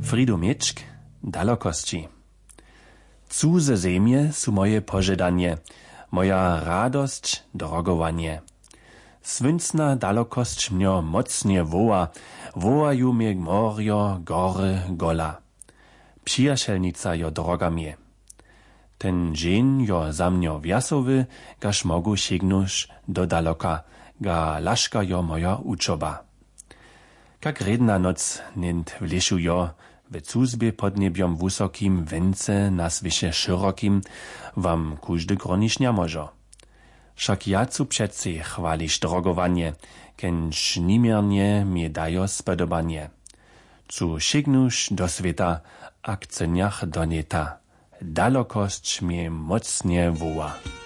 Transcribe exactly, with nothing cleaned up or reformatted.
Frido Mieczk, dalokości. Cudze zemje su moje pożedanie, moja radość, drogowanie. Swyncna dalokość mnio mocnie woła, wołaju mnie morio, gory, gola. Przyjacielnica jo droga mnie. Ten dzień jo za mnio wiasowy, gaż mogu sięgnąć do daloka, ga laszka jo moja uczoba. Jak redna noc nint w leszu jo, w cuzbie pod niebiom wysokim, wence na swysze szerokim, wam każdy gronić nie może. Wszak ja cu přeci chwalisz drogowanie, kenž nimiernie mi dajo spodobanie. Cu sięgnusz do świata, a chceniach do nieta. Dalokość mnie mocnie woła.